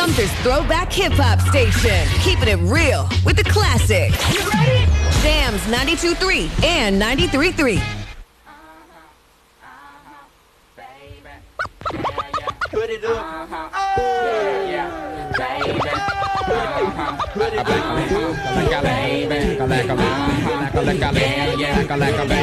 Sumter's throwback hip-hop station. Keeping it real with the classics. You ready? Jams 92.3 and 93.3. Put it up. Put it up.